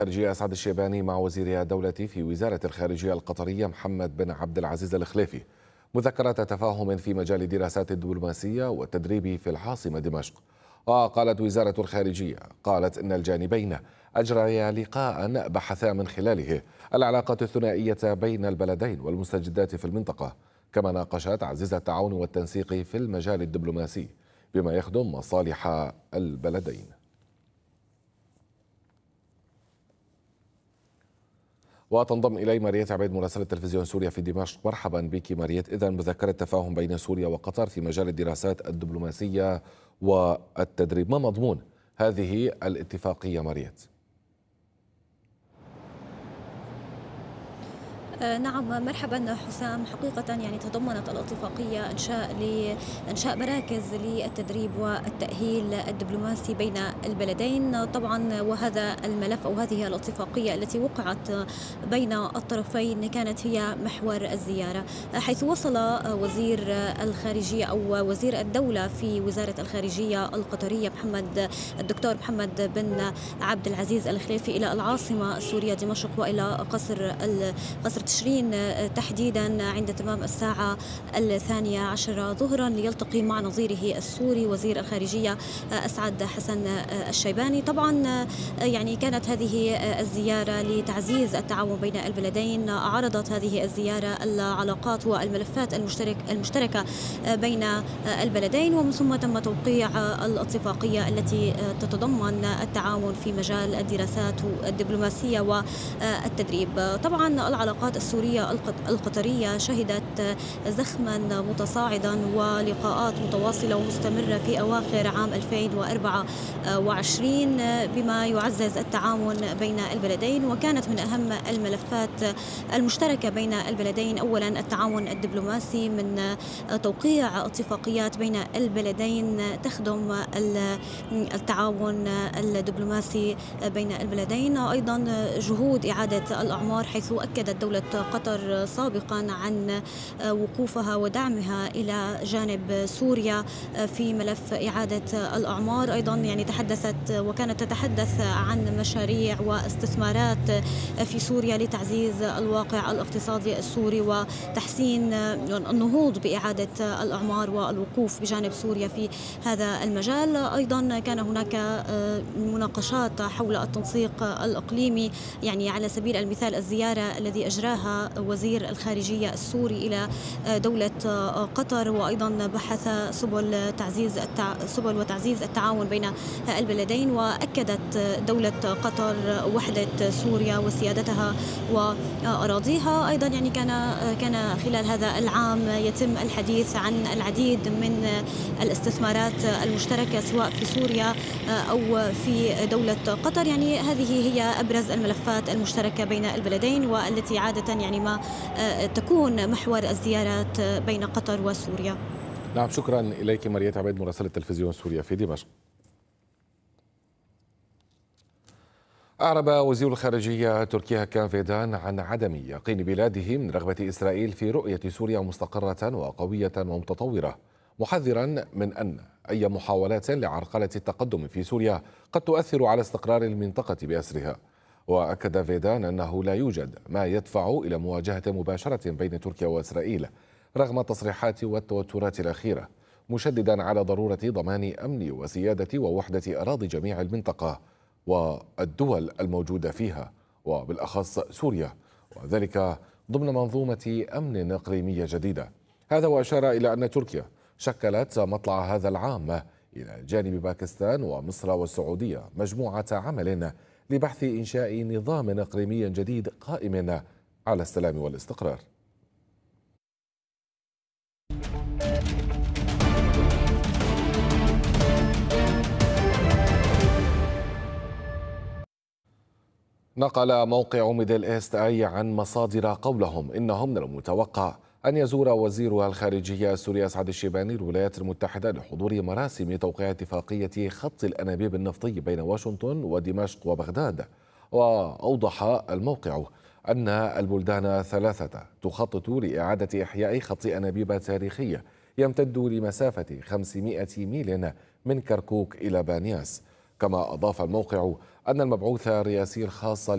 الخارجية أسعد الشيباني مع وزير الدولة في وزارة الخارجية القطرية محمد بن عبد العزيز الخليفي مذكرة تفاهم في مجال الدراسات الدبلوماسية والتدريب في العاصمة دمشق. وقالت وزارة الخارجية إن الجانبين أجريا لقاء بحثا من خلاله العلاقات الثنائية بين البلدين والمستجدات في المنطقة، كما ناقشا تعزيز التعاون والتنسيق في المجال الدبلوماسي بما يخدم مصالح البلدين. وتنضم إلي ماريت عبيد مراسلة تلفزيون سوريا في دمشق. مرحبا بك ماريت. إذن مذكرة تفاهم بين سوريا وقطر في مجال الدراسات الدبلوماسية والتدريب، ما مضمون هذه الاتفاقية ماريت؟ نعم، مرحبا حسام. حقيقة يعني تضمنت الاتفاقية إنشاء مراكز للتدريب والتأهيل الدبلوماسي بين البلدين طبعا، وهذا الملف أو هذه الاتفاقية التي وقعت بين الطرفين كانت هي محور الزيارة، حيث وصل وزير الخارجية أو وزير الدولة في وزارة الخارجية القطرية الدكتور محمد بن عبد العزيز الخليفي إلى العاصمة السورية دمشق وإلى قصر تشرين تحديدا عند تمام الساعة 12 ظهرا، ليلتقي مع نظيره السوري وزير الخارجية أسعد حسن الشيباني. طبعا يعني كانت هذه الزيارة لتعزيز التعاون بين البلدين. عرضت هذه الزيارة العلاقات والملفات المشتركة بين البلدين، ومن ثم تم توقيع الاتفاقية التي تتضمن التعاون في مجال الدراسات الدبلوماسية والتدريب. طبعا العلاقات السورية القطرية شهدت زخما متصاعدا ولقاءات متواصلة ومستمرة في أواخر عام 2024 بما يعزز التعاون بين البلدين، وكانت من أهم الملفات المشتركة بين البلدين أولا التعاون الدبلوماسي من توقيع اتفاقيات بين البلدين تخدم التعاون الدبلوماسي بين البلدين، أيضا جهود إعادة الأعمار، حيث أكدت دولة قطر سابقا عن وقوفها ودعمها إلى جانب سوريا في ملف إعادة الأعمار. أيضا يعني كانت تتحدث عن مشاريع واستثمارات في سوريا لتعزيز الواقع الاقتصادي السوري وتحسين النهوض بإعادة الأعمار والوقوف بجانب سوريا في هذا المجال. أيضا كان هناك مناقشات حول التنسيق الإقليمي، يعني على سبيل المثال الزيارة الذي أجراها وزير الخارجية السوري إلى دولة قطر، وأيضا بحث سبل وتعزيز التعاون بين البلدين. وأكدت دولة قطر وحدة سوريا وسيادتها وأراضيها. أيضا يعني كان خلال هذا العام يتم الحديث عن العديد من الاستثمارات المشتركة سواء في سوريا أو في دولة قطر. يعني هذه هي أبرز الملفات المشتركة بين البلدين، والتي عادة يعني ما تكون محور الزيارات بين قطر وسوريا. نعم، شكرا إليك ماريت عبيد مراسلة تلفزيون سوريا في دمشق. أعرب وزير الخارجية تركي هاكان فيدان عن عدم يقين بلاده من رغبة إسرائيل في رؤية سوريا مستقرة وقوية ومتطورة، محذرا من أن أي محاولات لعرقلة التقدم في سوريا قد تؤثر على استقرار المنطقة بأسرها. وأكد فيدان أنه لا يوجد ما يدفع إلى مواجهة مباشرة بين تركيا وإسرائيل رغم التصريحات والتوترات الأخيرة، مشددا على ضرورة ضمان أمن وسيادة ووحدة أراضي جميع المنطقة والدول الموجودة فيها، وبالأخص سوريا، وذلك ضمن منظومة أمن إقليمية جديدة. هذا وأشار إلى أن تركيا شكلت مطلع هذا العام إلى جانب باكستان ومصر والسعودية مجموعة عمل لبحث إنشاء نظام إقليمي جديد قائم على السلام والاستقرار. نقل موقع ميدل إيست أي عن مصادر قولهم إنه من المتوقع أن يزور وزير الخارجية السوري أسعد الشيباني الولايات المتحدة لحضور مراسم توقيع اتفاقية خط الأنابيب النفطي بين واشنطن ودمشق وبغداد. وأوضح الموقع أن البلدان الثلاثة تخطط لإعادة إحياء خط أنابيب تاريخي يمتد لمسافة 500 ميل من كركوك إلى بانياس. كما أضاف الموقع أن المبعوث الرئاسي الخاص